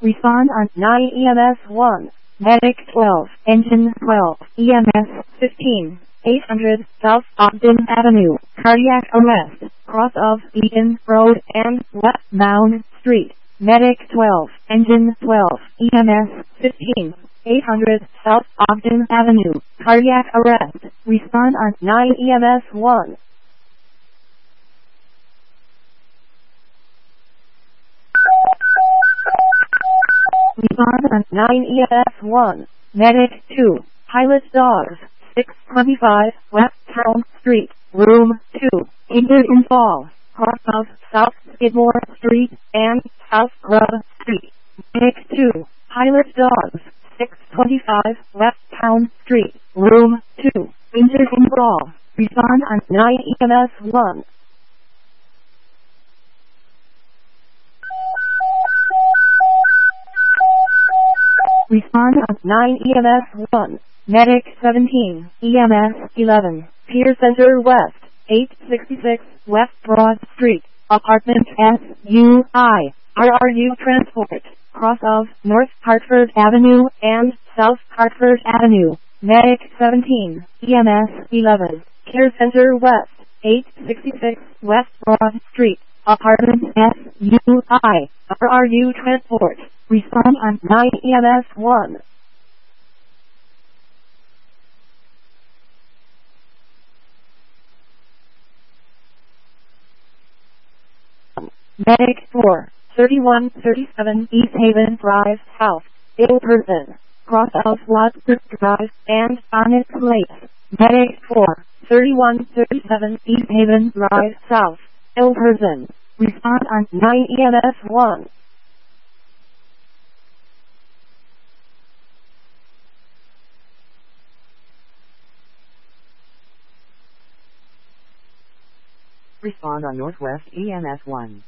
Respond on 9 EMS 1. Medic 12. Engine 12. EMS 15. 800 South Ogden Avenue. Cardiac arrest. Cross of Beacon Road and westbound Street. Medic 12. Engine 12. EMS 15. 800 South Ogden Avenue. Cardiac arrest. Respond on 9 EMS 1. Respond on 9 EMS 1. Medic 2. Pilot Dogs. 625 West Town Street. Room 2. Injured in fall. Cross of South Skidmore Street and South Grub Street. Medic 2. Pilot Dogs. 625 West Town Street. Room 2. Injured in brawl. Respond on 9 EMS 1. Respond on 9 EMS 1. Medic 17. EMS 11. Pier Center West. 866 West Broad Street. Apartment SUI. RRU Transport. Cross of North Hartford Avenue and South Hartford Avenue. Medic 17. EMS 11. Pier Center West. 866 West Broad Street. Apartment SUI. RRU Transport. Respond on 9 EMS 1. Medic 4. 3137 East Haven Drive South. Ill person. Cross of Wadsworth Drive and Onyx Place. Medic 4. 3137 East Haven Drive South. Ill person. Respond on 9 EMS 1. Respond on Northwest EMS 1.